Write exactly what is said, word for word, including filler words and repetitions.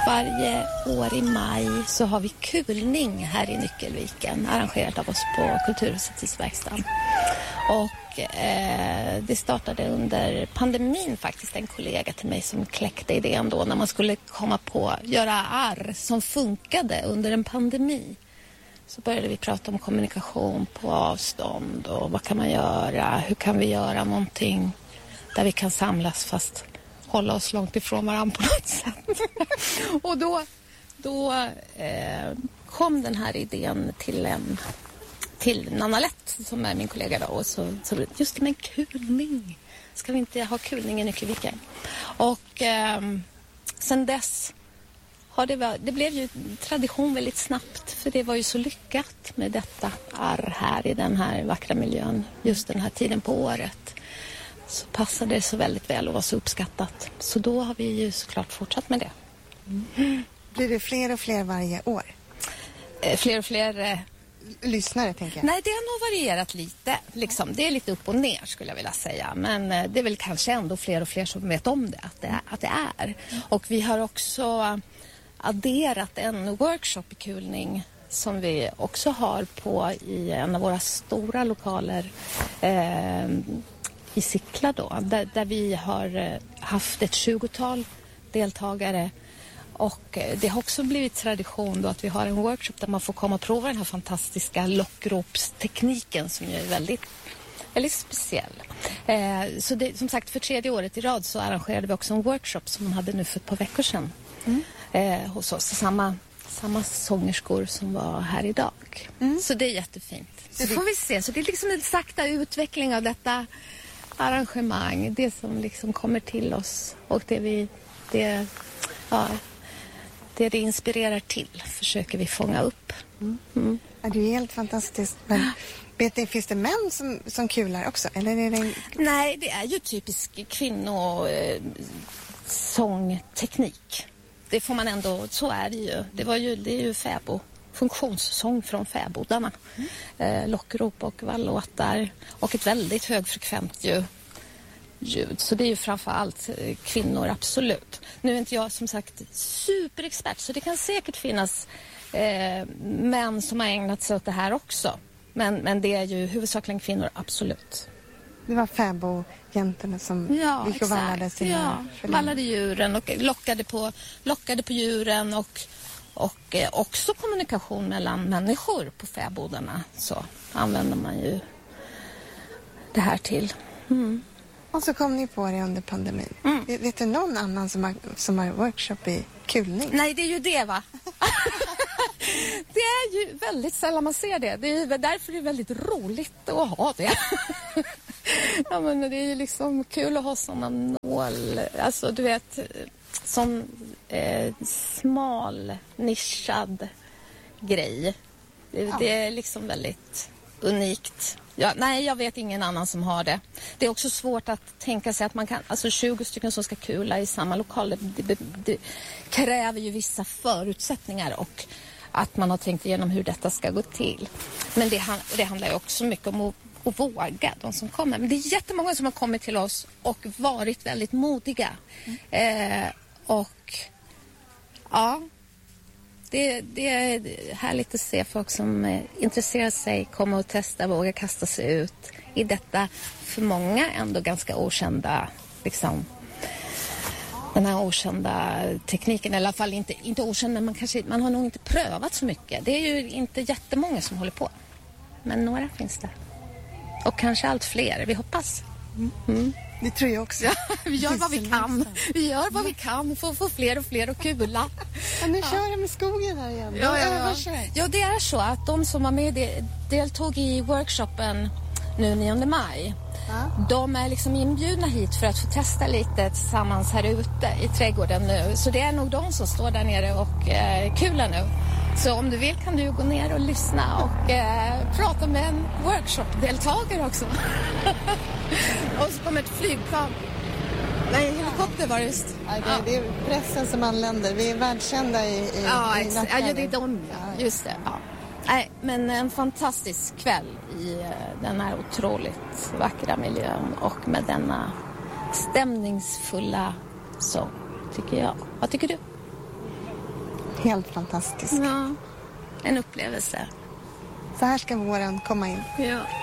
Varje år i maj så har vi kulning här i Nyckelviken, arrangerat av oss på Kulturhuset i verkstaden. Och eh, det startade under pandemin faktiskt, en kollega till mig som kläckte idén då när man skulle komma på göra arr som funkade under en pandemi. Så började vi prata om kommunikation på avstånd och vad kan man göra, hur kan vi göra någonting där vi kan samlas fast hålla oss långt ifrån varandra på något sätt. Och då, då eh, kom den här idén till en till Nanna Lätt som är min kollega då, och så, så just det, men kulning. Ska vi inte ha kulning i Nyckelviken? Och eh, sen dess har det, det blev ju tradition väldigt snabbt, för det var ju så lyckat med detta arr här i den här vackra miljön just den här tiden på året. Så passade det så väldigt väl och var så uppskattat. Så då har vi ju såklart fortsatt med det. Mm. Blir det fler och fler varje år? Eh, fler och fler... Eh... Lyssnare, tänker jag. Nej, det har nog varierat lite. Liksom. Det är lite upp och ner, skulle jag vilja säga. Men eh, det är väl kanske ändå fler och fler som vet om det, att det, att det är. Och vi har också adderat en workshop i kulning som vi också har på i en av våra stora lokaler eh, i Sickla då, där, där vi har haft ett tjugotal deltagare, och det har också blivit tradition då att vi har en workshop där man får komma och prova den här fantastiska lockropstekniken som är väldigt, väldigt speciell. Eh, så det, som sagt, för tredje året i rad så arrangerade vi också en workshop som de hade nu för ett par veckor sedan mm. eh, hos oss, samma, samma sångerskor som var här idag. Mm. Så det är jättefint. Det får vi se, så det är liksom en sakta utveckling av detta arrangemang, det som liksom kommer till oss och det vi det, ja, det det inspirerar till försöker vi fånga upp. Mm. Mm. Ja, det är helt fantastiskt. Men vet ni, finns det män som, som kular också? Eller är det en... Nej, det är ju typisk kvinnosångteknik. Det får man ändå, så är det ju. Det var ju, det är ju fäbo. Funktionssång från fäbodarna. Mm. Eh, lockrop och vallåtar. Och ett väldigt högfrekvent ju, ljud. Så det är ju framförallt eh, kvinnor, absolut. Nu är inte jag som sagt superexpert, så det kan säkert finnas eh, män som har ägnat sig åt det här också. Men, men det är ju huvudsakligen kvinnor, absolut. Det var fäbodjäntorna som ja, gick och vallade sina... Ja, vallade djuren och lockade på, lockade på djuren och Och eh, också kommunikation mellan människor på fäbodarna. Så använder man ju det här till. Mm. Och så kom ni på det under pandemin. Mm. Vet, vet du någon annan som har, som har workshop i kulning? Nej, det är ju det, va? Det är ju väldigt sällan man ser det. Det är ju därför det är väldigt roligt att ha det. Ja, men det är ju liksom kul att ha sådana nål. Alltså, du vet... Som eh, smal, nischad grej. Det, ja. det är liksom väldigt unikt. Ja, nej, jag vet ingen annan som har det. Det är också svårt att tänka sig att man kan... Alltså tjugo stycken som ska kula i samma lokal. Det, det, det kräver ju vissa förutsättningar och att man har tänkt igenom hur detta ska gå till. Men det, det handlar ju också mycket om att, att våga, de som kommer. Men det är jättemånga som har kommit till oss och varit väldigt modiga. Mm. Eh, och ja, det, det är härligt att se folk som eh, intresserar sig, komma och testa, våga kasta sig ut i detta för många ändå ganska okända, liksom, den här okända tekniken. I alla fall inte, inte okänd, men man, kanske, man har nog inte prövat så mycket. Det är ju inte jättemånga som håller på. Men några finns det. Och kanske allt fler, vi hoppas. Mm. Mm. Det tror jag också. Ja, vi gör vad vi kan. Vi gör vad vi kan för att få fler och fler att kula. Ja, nu kör jag med skogen här igen. Ja, ja, ja. ja, det är så att de som var med deltog i workshopen nu nionde maj. Ja. De är liksom inbjudna hit för att få testa lite tillsammans här ute i trädgården nu. Så det är nog de som står där nere och eh, kular nu. Så om du vill kan du gå ner och lyssna och eh, prata med en workshop-deltagare också. Och så kommer ett flygplan. Nej, helikopter var det just. Ja, det, ja. det är pressen som anländer. Vi är världskända i, i, ja, i ex- ja, det är de. Ja, just det. Ja. Nej, men en fantastisk kväll i den här otroligt vackra miljön och med denna stämningsfulla sång, tycker jag. Vad tycker du? Helt fantastiskt. Ja, en upplevelse. Så här ska våren komma in. Ja.